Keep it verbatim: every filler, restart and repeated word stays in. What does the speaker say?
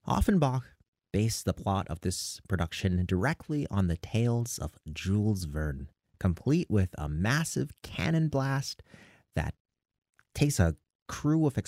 Offenbach based the plot of this production directly on the tales of Jules Verne, complete with a massive cannon blast that takes a crew of